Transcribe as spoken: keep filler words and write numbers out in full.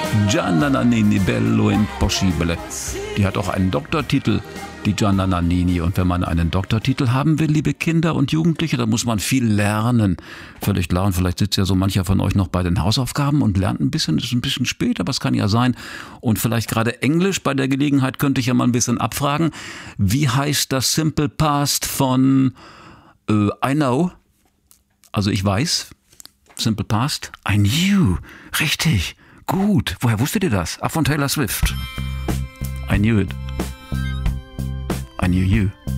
Gianna Nannini, Bello Impossibile. Die hat auch einen Doktortitel, die Gianna Nannini. Und wenn man einen Doktortitel haben will, liebe Kinder und Jugendliche, dann muss man viel lernen. Völlig klar. Und vielleicht sitzt ja so mancher von euch noch bei den Hausaufgaben und lernt ein bisschen. Das ist ein bisschen spät, aber es kann ja sein. Und vielleicht gerade Englisch. Bei der Gelegenheit könnte ich ja mal ein bisschen abfragen. Wie heißt das Simple Past von äh, I know? Also ich weiß. Simple Past. I knew. Richtig. Gut. Woher wusstet ihr das? Ach, von Taylor Swift. I knew it. I knew you.